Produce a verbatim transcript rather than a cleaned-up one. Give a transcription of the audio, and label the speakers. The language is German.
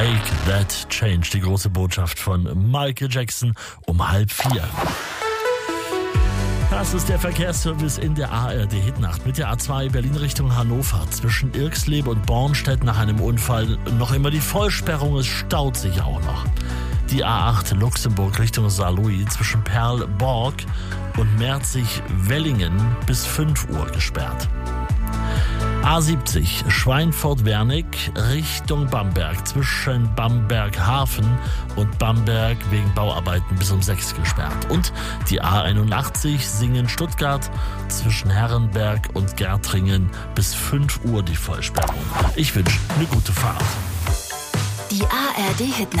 Speaker 1: Make That Change, die große Botschaft von Michael Jackson um halb vier. Das ist der Verkehrsservice in der A R D-Hitnacht mit der A zwei Berlin Richtung Hannover. Zwischen Irxlebe und Bornstedt nach einem Unfall noch immer die Vollsperrung, es staut sich auch noch. Die A acht Luxemburg Richtung Saarlouis zwischen Perl-Borg und Merzig-Wellingen bis fünf Uhr gesperrt. A siebzig Schweinfurt-Wernig Richtung Bamberg zwischen Bamberg-Hafen und Bamberg wegen Bauarbeiten bis um sechs gesperrt. Und die A einundachtzig Singen-Stuttgart zwischen Herrenberg und Gärtringen bis fünf Uhr die Vollsperrung. Ich wünsche eine gute Fahrt.
Speaker 2: Die A R D-Hitnacht.